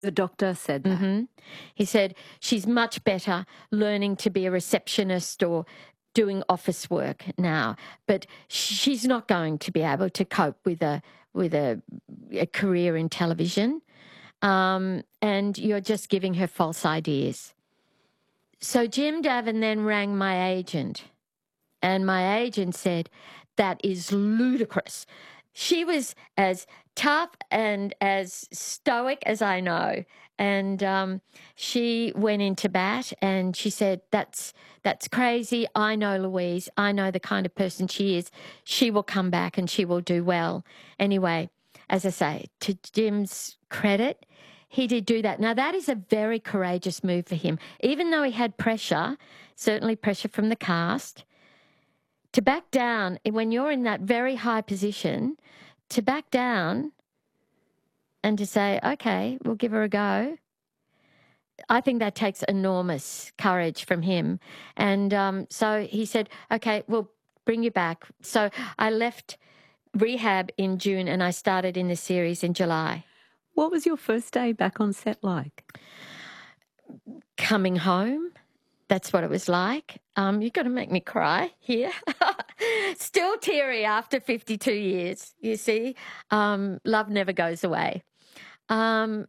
The doctor said that. Mm-hmm. He said she's much better learning to be a receptionist or doing office work now, but she's not going to be able to cope with a career in television. And you're just giving her false ideas. So Jim Davin then rang my agent, and my agent said, that is ludicrous. She was as tough and as stoic as I know. And she went into bat and she said, that's crazy. I know Louise. I know the kind of person she is. She will come back and she will do well. Anyway, as I say, to Jim's credit, he did do that. Now, that is a very courageous move for him. Even though he had pressure, certainly pressure from the cast, to back down when you're in that very high position, to back down and to say, okay, we'll give her a go. I think that takes enormous courage from him. And so he said, okay, we'll bring you back. So I left rehab in June and I started in the series in July. What was your first day back on set like? Coming home. That's what it was like. You've got to make me cry here. Still teary after 52 years, you see. Love never goes away. There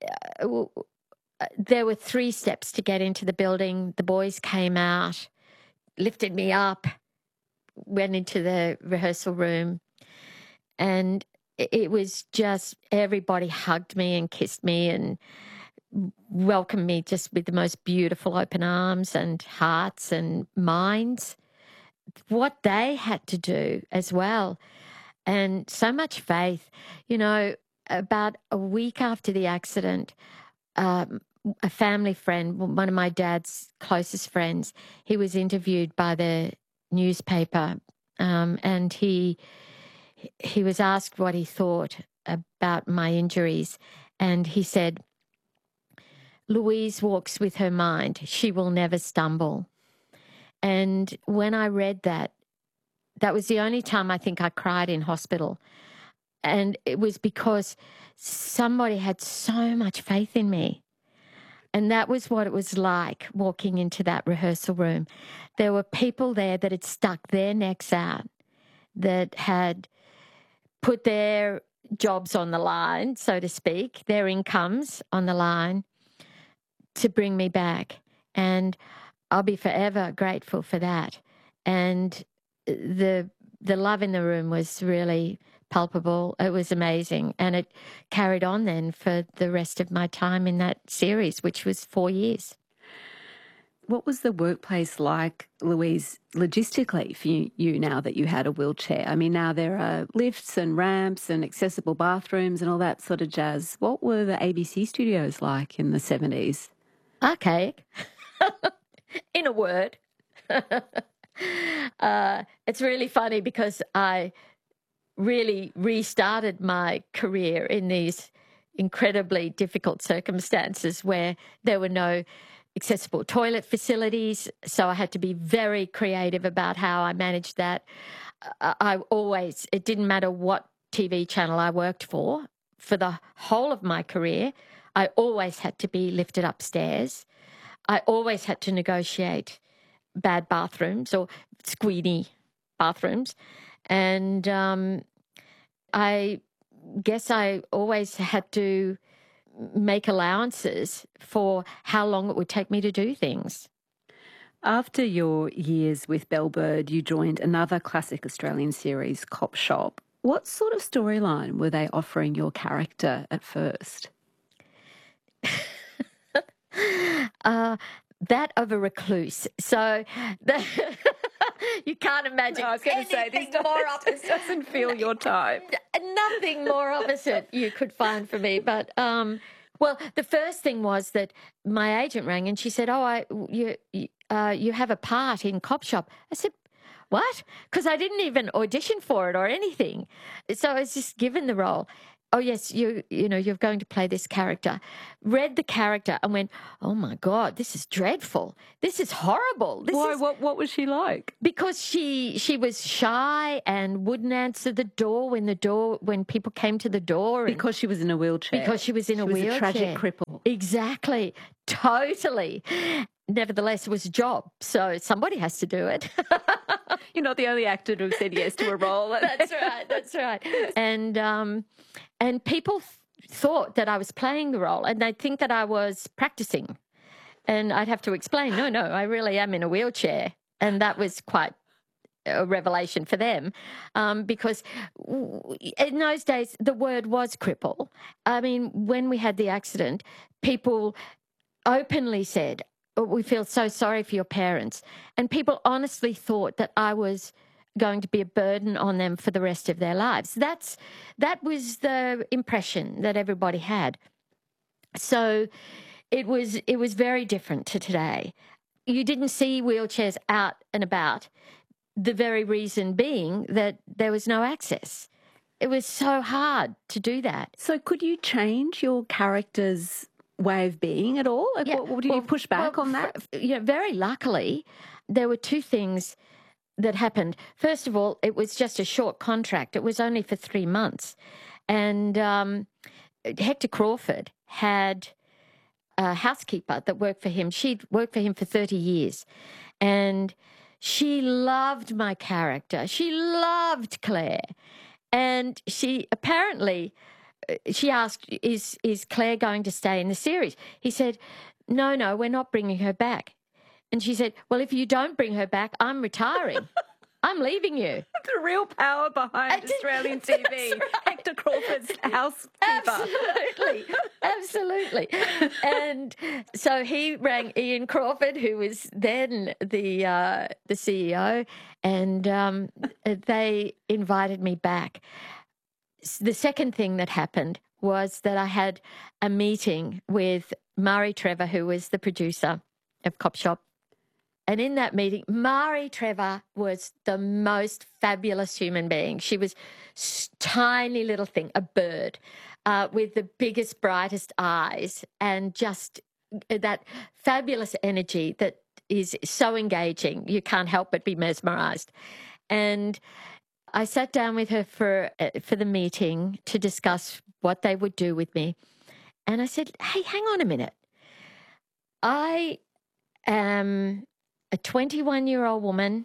were 3 steps to get into the building. The boys came out, lifted me up, went into the rehearsal room, and it was just everybody hugged me and kissed me and welcomed me just with the most beautiful open arms and hearts and minds. What they had to do as well, and so much faith. You know, about a week after the accident, a family friend, one of my dad's closest friends, he was interviewed by the newspaper, and he was asked what he thought about my injuries, and he said, Louise walks with her mind. She will never stumble. And when I read that, that was the only time I think I cried in hospital. And it was because somebody had so much faith in me. And that was what it was like walking into that rehearsal room. There were people there that had stuck their necks out, that had put their jobs on the line, so to speak, their incomes on the line, to bring me back. And I'll be forever grateful for that. And the love in the room was really palpable. It was amazing. And it carried on then for the rest of my time in that series, which was 4 years. What was the workplace like, Louise, logistically for you now that you had a wheelchair? I mean, now there are lifts and ramps and accessible bathrooms and all that sort of jazz. What were the ABC studios like in the 70s? Archaic, in a word. It's really funny because I really restarted my career in these incredibly difficult circumstances where there were no accessible toilet facilities. So I had to be very creative about how I managed that. It didn't matter what TV channel I worked for the whole of my career, I always had to be lifted upstairs. I always had to negotiate bad bathrooms or squeamy bathrooms. And I guess I always had to make allowances for how long it would take me to do things. After your years with Belle Bird, you joined another classic Australian series, Cop Shop. What sort of storyline were they offering your character at first? That of a recluse. So you can't imagine. No, I was going to say, this doesn't feel your type. Nothing more opposite you could find for me. But, well, the first thing was that my agent rang and she said, you have a part in Cop Shop. I said, what? Because I didn't even audition for it or anything. So I was just given the role. oh yes, you're going to play this character. Read the character and went, oh my God, this is dreadful. This is horrible. Why? What was she like? Because she was shy and wouldn't answer the door when people came to the door. Because she was in a wheelchair. Because she was in a wheelchair. She was a tragic cripple. Exactly. Totally. Nevertheless, it was a job, so somebody has to do it. You're not the only actor to have said yes to a role. That's right. And people thought that I was playing the role, and they'd think that I was practicing. And I'd have to explain, no, I really am in a wheelchair. And that was quite a revelation for them, because in those days, the word was cripple. I mean, when we had the accident, people openly said, oh, we feel so sorry for your parents. And people honestly thought that I was going to be a burden on them for the rest of their lives. That was the impression that everybody had. So it was very different to today. You didn't see wheelchairs out and about, the very reason being that there was no access. It was so hard to do that. So could you change your character's way of being at all? Like, Yeah. did you push back on that? Very luckily, there were two things that happened. First of all, it was just a short contract. It was only for 3 months. And Hector Crawford had a housekeeper that worked for him. She'd worked for him for 30 years. And she loved my character. She loved Claire. And she apparently, she asked, is Claire going to stay in the series? He said, no, we're not bringing her back. And she said, well, if you don't bring her back, I'm retiring. I'm leaving you. The real power behind Australian TV. Right. Hector Crawford's housekeeper. Absolutely. And so he rang Ian Crawford, who was then the CEO, and they invited me back. The second thing that happened was that I had a meeting with Mari Trevor, who was the producer of Cop Shop. And in that meeting, Mari Trevor was the most fabulous human being. She was tiny little thing, a bird, with the biggest, brightest eyes, and just that fabulous energy that is so engaging. You can't help but be mesmerised. And I sat down with her for the meeting to discuss what they would do with me. And I said, hey, hang on a minute. I am a 21-year-old woman.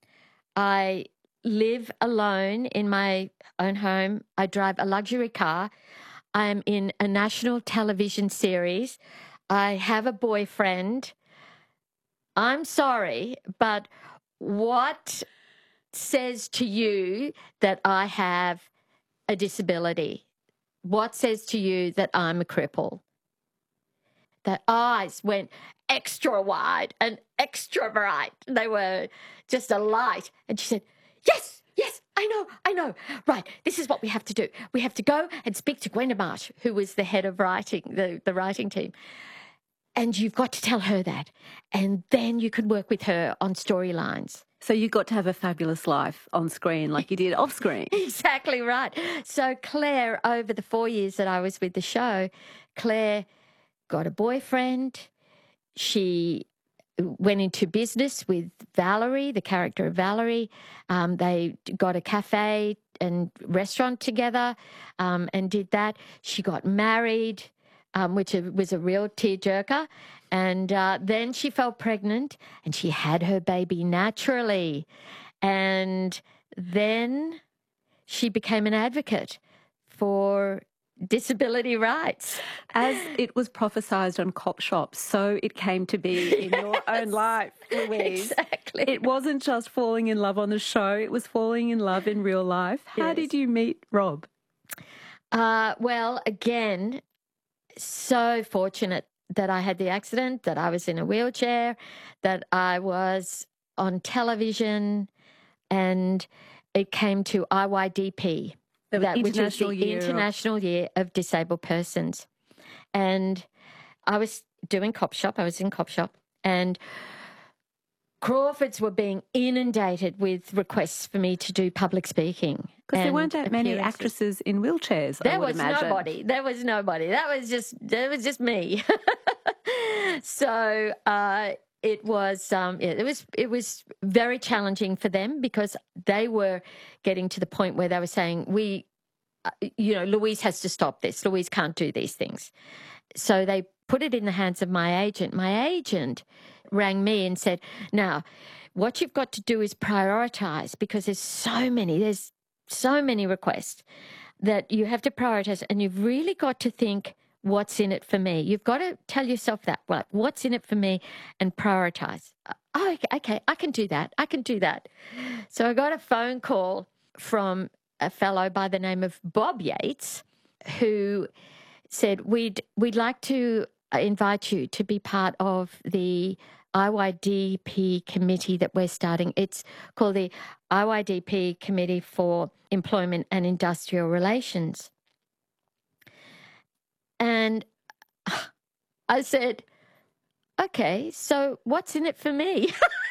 I live alone in my own home. I drive a luxury car. I am in a national television series. I have a boyfriend. I'm sorry, but what says to you that I have a disability? What says to you that I'm a cripple? The eyes went extra wide and extra bright. They were just a light. And she said, yes, I know. Right, this is what we have to do. We have to go and speak to Gwenda Marsh, who was the head of writing, the writing team. And you've got to tell her that. And then you could work with her on storylines. So you got to have a fabulous life on screen like you did off screen. Exactly right. So Claire, over the 4 years that I was with the show, Claire got a boyfriend. She went into business with Valerie, the character of Valerie. They got a cafe and restaurant together and did that. She got married, which was a real tearjerker. And then she fell pregnant and she had her baby naturally. And then she became an advocate for disability rights. As it was prophesied on Cop Shop, so it came to be in your own life, Louise. Exactly. It wasn't just falling in love on the show, it was falling in love in real life. How did you meet Rob? Well, again, so fortunate that I had the accident, that I was in a wheelchair, that I was on television, and it came to IYDP. Which is the International Year of Disabled Persons. And I was doing Cop Shop. I was in Cop Shop. And Crawfords were being inundated with requests for me to do public speaking. Because there weren't and that many appearances. actresses in wheelchairs, I There would was imagine. nobody. There was nobody. That was just me. So it was very challenging for them because they were getting to the point where they were saying, Louise has to stop this. Louise can't do these things. So they put it in the hands of my agent. My agent rang me and said, now, what you've got to do is prioritize because there's so many requests that you have to prioritize, and you've really got to think, what's in it for me? You've got to tell yourself that, like, what's in it for me, and prioritize. Oh, okay, I can do that. So I got a phone call from a fellow by the name of Bob Yates, who said, we'd like to invite you to be part of the IYDP committee that we're starting. It's called the IYDP Committee for Employment and Industrial Relations. And I said, okay, so what's in it for me?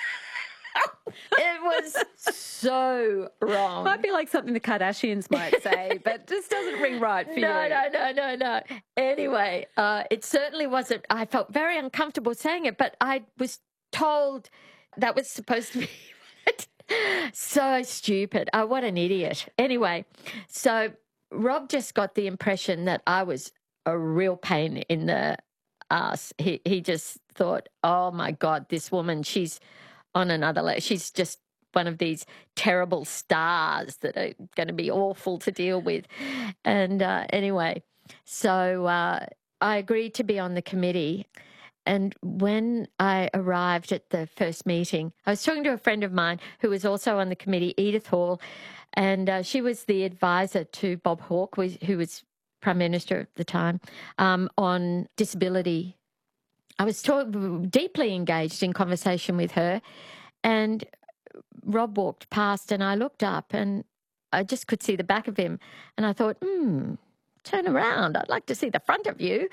It was so wrong. Might be like something the Kardashians might say, but just doesn't ring right for you. No. Anyway, it certainly wasn't. I felt very uncomfortable saying it, but I was told that was supposed to be so stupid. Oh, what an idiot. Anyway, so Rob just got the impression that I was a real pain in the ass. He just thought, oh my God, this woman, she's on another level. She's just one of these terrible stars that are going to be awful to deal with. And anyway, so I agreed to be on the committee. And when I arrived at the first meeting, I was talking to a friend of mine who was also on the committee, Edith Hall, and she was the advisor to Bob Hawke, who was Prime Minister at the time, on disability. I was deeply engaged in conversation with her, and Rob walked past and I looked up and I just could see the back of him, and I thought, turn around. I'd like to see the front of you.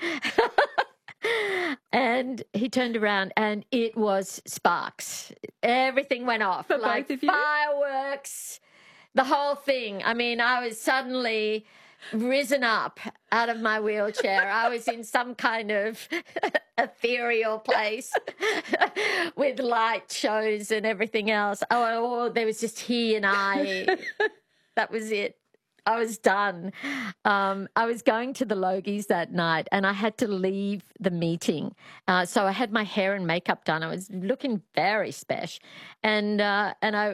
And he turned around and it was sparks. Everything went off. For like both of you? Fireworks, the whole thing. I mean, I was suddenly risen up out of my wheelchair. I was in some kind of ethereal place with light shows and everything else. Oh, there was just he and I. That was it. I was done. I was going to the Logies that night and I had to leave the meeting. So I had my hair and makeup done. I was looking very special. And I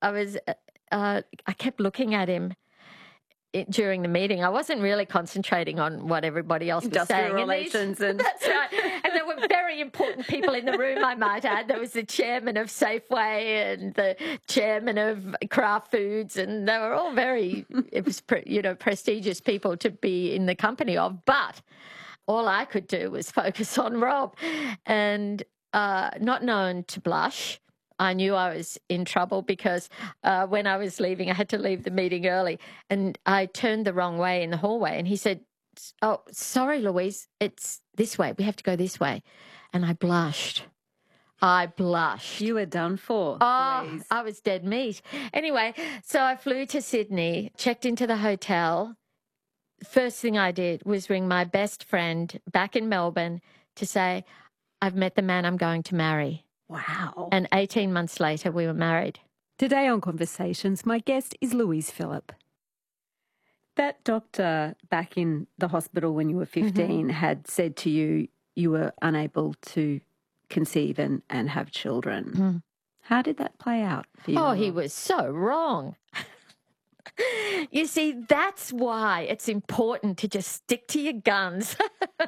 kept looking at him during the meeting. I wasn't really concentrating on what everybody else was saying. Relations and that's right. And there were very important people in the room, I might add. There was the chairman of Safeway and the chairman of Kraft Foods, and they were all very, it was prestigious people to be in the company of. But all I could do was focus on Rob, and not known to blush. I knew I was in trouble because when I was leaving, I had to leave the meeting early, and I turned the wrong way in the hallway, and he said, oh, sorry, Louise, it's this way. We have to go this way. And I blushed. You were done for. Oh, Louise. I was dead meat. Anyway, so I flew to Sydney, checked into the hotel. First thing I did was ring my best friend back in Melbourne to say, I've met the man I'm going to marry. Wow. And 18 months later, we were married. Today on Conversations, my guest is Louise Phillip. That doctor back in the hospital when you were 15 had said to you you were unable to conceive and have children. How did that play out for you? Oh, he was so wrong. You see, that's why it's important to just stick to your guns.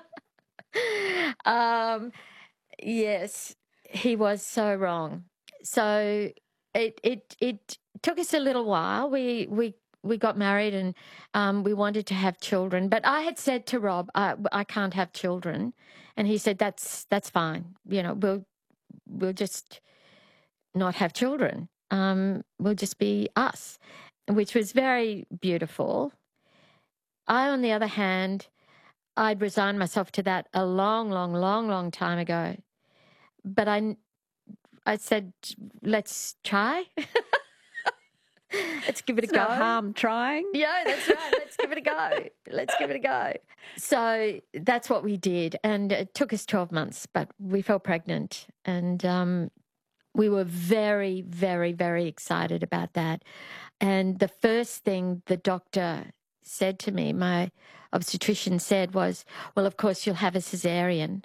Yes. He was so wrong. So it took us a little while. We got married and we wanted to have children. But I had said to Rob, I can't have children, and he said that's fine. We'll just not have children. We'll just be us, which was very beautiful. I, on the other hand, I'd resigned myself to that a long time ago. But I said, let's try. Let's give it a It's go. no harm trying. Yeah, that's right. Let's give it a go. Let's give it a go. So that's what we did. And it took us 12 months, but we fell pregnant. And we were very, very, very excited about that. And the first thing the doctor said to me, my obstetrician said, was, well, of course, you'll have a cesarean.